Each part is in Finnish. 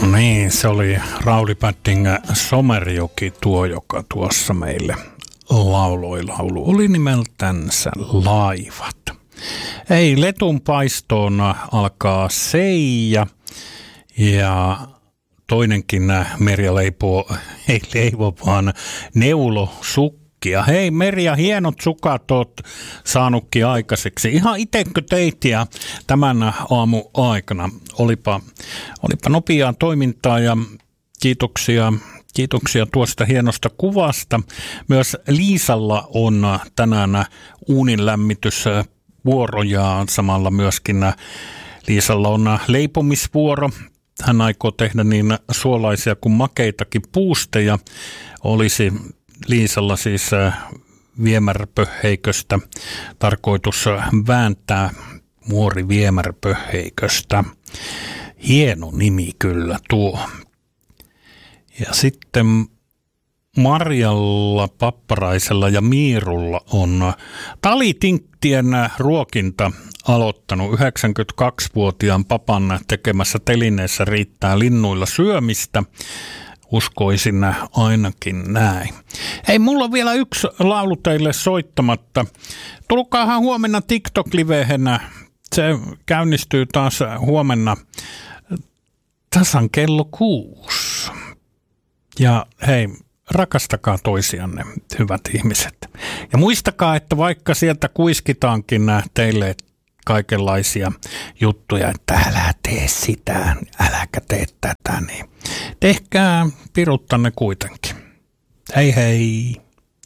Niin, se oli Rauli Padding Somerjoki tuo, joka tuossa meille lauloi. Laulu oli nimeltänsä Laivat. Ei, letun paistoon alkaa Seija ja toinenkin Merja leipoo, ei leivo vaan neulo sukkia. Hei Merja, hienot sukat oot saanutkin aikaiseksi. Ihan itekö teit ja tämän aamu aikana. Olipa nopeaa toimintaa ja kiitoksia tuosta hienosta kuvasta. Myös Liisalla on tänään uuninlämmitysvuoro ja samalla myöskin Liisalla on leipomisvuoro. Hän aikoo tehdä niin suolaisia kuin makeitakin puusteja. Olisi Liisalla siis viemärpöheiköstä tarkoitus vääntää muoriviemärpöheiköstä. Hieno nimi kyllä tuo. Ja sitten Marjalla, Papparaisella ja Miirulla on talitinktien ruokinta aloittanut. 92-vuotiaan papan tekemässä telineessä riittää linnuilla syömistä. Uskoisin ainakin näin. Hei, mulla on vielä yksi laulu teille soittamatta. Tulkaahan huomenna TikTok-liveenä. Se käynnistyy taas huomenna tasan kello 6. Ja hei, rakastakaa toisianne, hyvät ihmiset. Ja muistakaa, että vaikka sieltä kuiskitaankin teille kaikenlaisia juttuja, että älä tee sitä, äläkä tee tätä, niin tehkää piruttanne kuitenkin. Hei hei,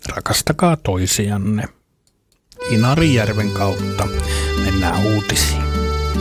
rakastakaa toisianne. Inarijärven kautta mennään uutisiin.